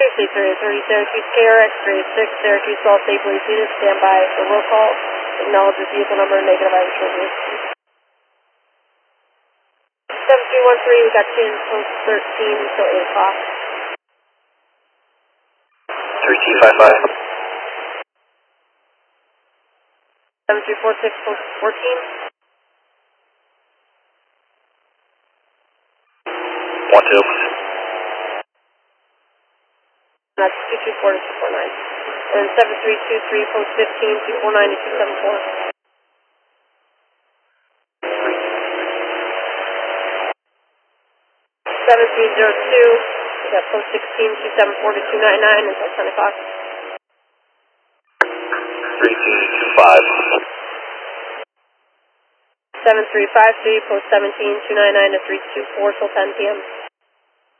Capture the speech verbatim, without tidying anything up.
C three thirty Syracuse, K R X three six Syracuse, all state police units, stand by for roll call. Acknowledge the vehicle number, negative I return. seven three one three, we got you in post thirteen until eight o'clock. three two five five. seven three four six, post fourteen. one two. That's two two four to two four nine. And seven three two three, post fifteen, two four nine to two seven four. seven three zero two, we got post sixteen, two seven four to two nine nine until ten o'clock. three two two five. seven three five three, post seventeen, two nine nine to three two four till ten p m